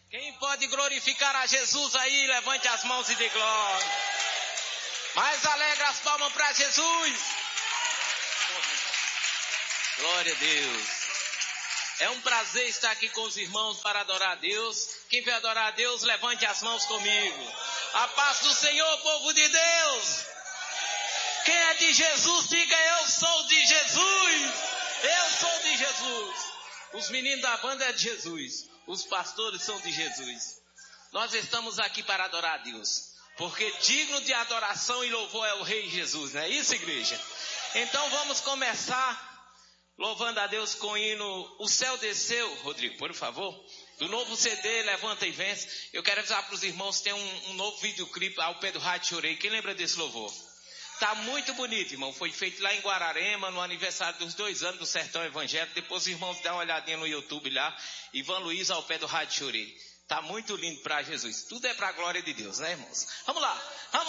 Quem pode glorificar a Jesus aí, levante as mãos e dê glória. Mais alegre as palmas para Jesus. Glória a Deus. É um prazer estar aqui com os irmãos para adorar a Deus. Quem vai adorar a Deus, levante as mãos comigo. A paz do Senhor, povo de Deus. Quem é de Jesus, diga: eu sou de Jesus. Eu sou de Jesus. Os meninos da banda é de Jesus. Os pastores são de Jesus. Nós estamos aqui para adorar a Deus, porque digno de adoração e louvor é o Rei Jesus, não é isso, igreja? Então vamos começar louvando a Deus com o hino O Céu Desceu. Rodrigo, por favor. Do novo CD, Levanta e Vence. Eu quero avisar para os irmãos que tem um novo videoclipe ao pé do Rádio Chorei. Quem lembra desse louvor? Tá muito bonito, irmão. Foi feito lá em Guararema, no aniversário dos 2 anos do Sertão Evangélico. Depois os irmãos dão uma olhadinha no YouTube lá. Ivan Luiz ao pé do Rádio Chorei. Tá muito lindo para Jesus. Tudo é para a glória de Deus, né, irmãos? Vamos lá. Vamos.